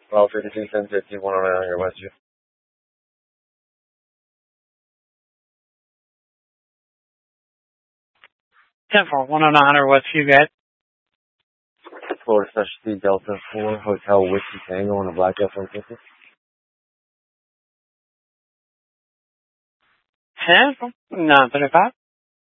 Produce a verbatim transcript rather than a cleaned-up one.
twelve fifty-two, ten fifty, one oh nine on your Westview. ten four, one oh nine or Westview, guys. Florida Specialty Delta four, Hotel Whiskey Tango on the Black F one fifty. ten four, nine thirty-five.